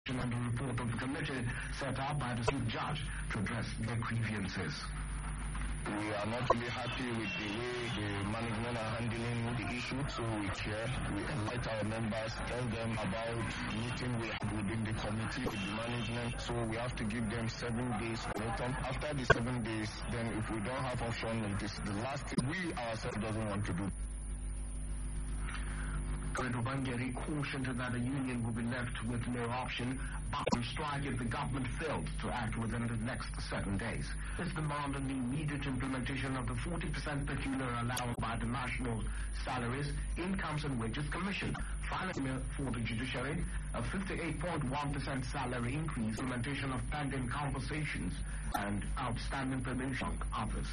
on the report of the committee set up by the chief judge to address their grievances. We are not really happy with the way the management are handling the issue, so we care. We invite our members, tell them about meeting we had within the committee with the management, so we have to give them 7 days ultimatum. After the 7 days, then if we don't have option, it is the last thing we ourselves doesn't want to do. Corridor Bangeri cautioned that the union will be left with no option but to strike if the government failed to act within the next 7 days. This demand on the immediate implementation of the 40% peculiar allowance by the National Salaries, Incomes and Wages Commission. Finally, for the judiciary, a 58.1% salary increase, implementation of pending compensations and outstanding promotion, among others.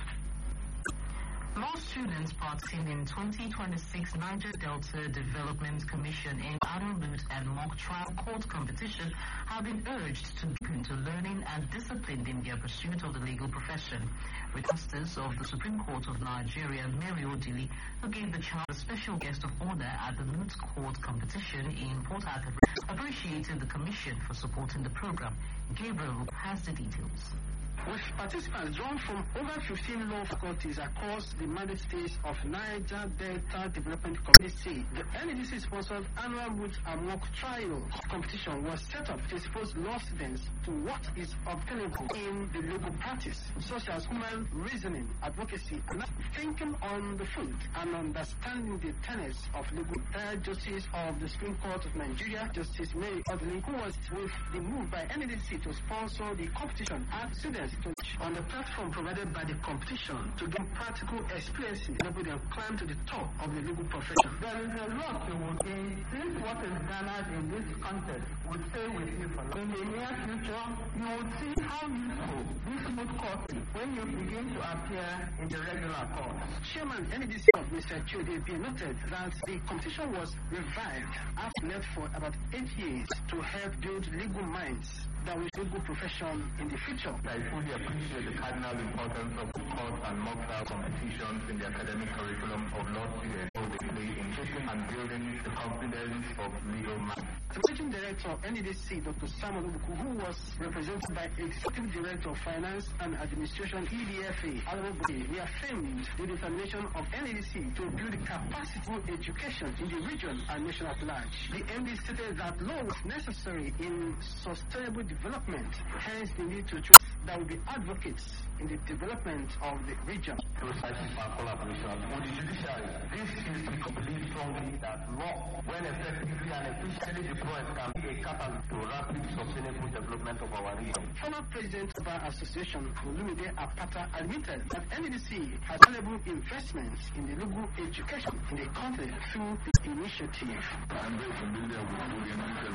Law students participating in 2026 Niger Delta Development Commission in Adult Moot and Mock Trial Court competition have been urged to deep into learning and discipline in their pursuit of the legal profession. Requesters of the Supreme Court of Nigeria, Mary Odili, who gave the child a special guest of honor at the Moot Court competition in Port Harcourt, appreciated the commission for supporting the program. Gabriel has the details. With participants drawn from over 15 law faculties across the mandate states of Niger Delta Development Community, the NDC-sponsored annual Moot and Mock Trial competition was set up to expose law students to what is obtainable in the legal practice, such as human reasoning, advocacy, and thinking on the foot, and understanding the tenets of legal. Justice of the Supreme Court of Nigeria, Justice Mary Odili, who was with the move by NDC to sponsor the competition, asked students on the platform provided by the competition to gain practical experiences, enable them climb to the top of the legal profession. There is a lot you will gain since what is garnered in this contest will stay with you for long. In the near future, you will see how useful this moot court is when you begin to appear in the regular court. Chairman NDC of Mr. Chiodebe noted that the competition was revived after left for about 8 years to help build legal minds that will legal profession in the future. I fully appreciate the cardinal importance of court and mock trial competitions in the academic curriculum of law students, both they play in shaping and building the confidence of legal minds. The Managing Director of NDC, Dr. Samuel Ubuku, who was represented by Executive Director of Finance and Administration, EDFA, Alabama, reaffirmed the determination of NDC to build capacity education in the region and nation at large. The MD stated that law was necessary in sustainable development, hence the need to choose that will be advocates in the development of the region. Society for collaboration with the judiciary. This is to believe strongly that law, when effectively and efficiently deployed, can be a catalyst to rapid sustainable development of our region. Former President of our association, Olumide Apata, admitted that NDC has valuable investments in the legal education in the country through the initiative. I'm very familiar with the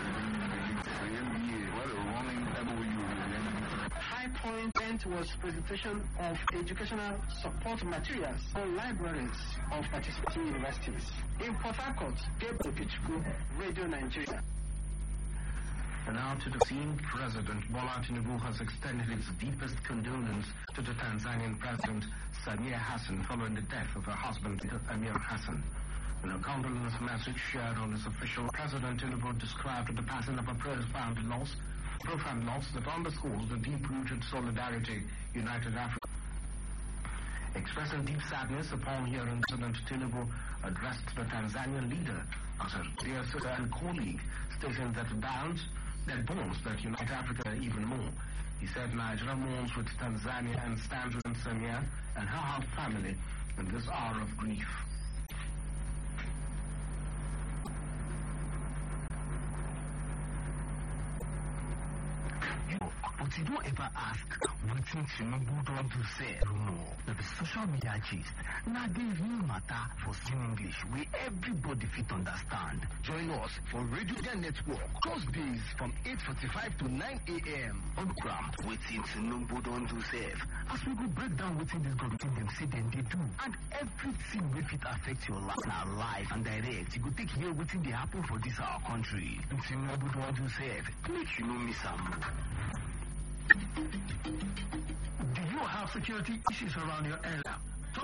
MBA, what a running MOU. High point was presentation of educational support materials for libraries of participating universities. In Port Harcourt, Gabriel Pichuku, Radio Nigeria. And now to the scene, President Bola Tinubu has extended its deepest condolence to the Tanzanian President Samia Hassan following the death of her husband, Amir Hassan. In a condolence message shared on his official, President Tinubu described the passing of a profound loss that underscores the deep-rooted solidarity united Africa. Expressing deep sadness upon hearing President Tinubu addressed the Tanzanian leader as a dear sister and colleague, stating that bonds that unite Africa even more. He said Nigeria mourns with Tanzania and stands with Samia and her whole family in this hour of grief. But you don't ever ask what Tinubu don't do say rumor. The social media gist. Now the real matter for Skin English where everybody fit understand. Join us for Radio Network Thursdays from 8:45 to 9 a.m. on program waiting Tinubu don't do save. As we go break down waiting this government them say then they do. And everything will fit affect your life. Now live and direct. You go take here waiting they happen for this our country. And Tinubu don't do save. Make you know miss some. Do you have security issues around your area?